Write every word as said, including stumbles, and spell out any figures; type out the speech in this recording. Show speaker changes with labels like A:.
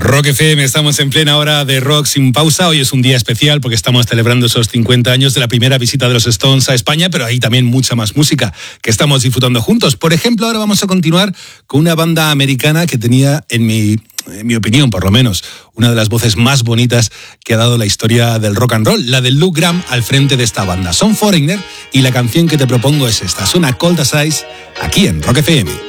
A: Rock F M, estamos en plena hora de rock sin pausa. Hoy es un día especial porque estamos celebrando esos cincuenta años de la primera visita de los Stones a España, pero hay también mucha más música que estamos disfrutando juntos. Por ejemplo, ahora vamos a continuar con una banda americana que tenía, en mi, en mi opinión por lo menos, una de las voces más bonitas que ha dado la historia del rock and roll, la de Luke Graham al frente de esta banda. Son Foreigner y la canción que te propongo es esta, suena Cold as Ice aquí en Rock F M.